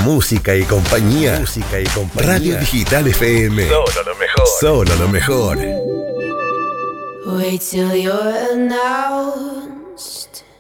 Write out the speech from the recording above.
Música y compañía. Música y compañía. Radio Digital FM. Solo lo mejor. Solo lo mejor. Wait till you're announced.